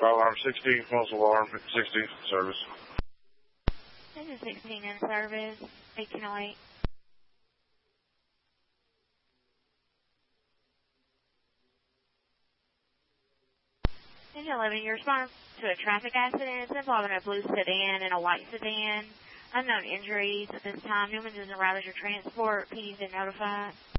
Fire alarm 16, false alarm 16 service. This is 16 in service, 1808. This is 11, you're responding to a traffic accident involving a blue sedan and a white sedan. Unknown injuries at this time. Newman doesn't arrive at your transport. PD's been notified.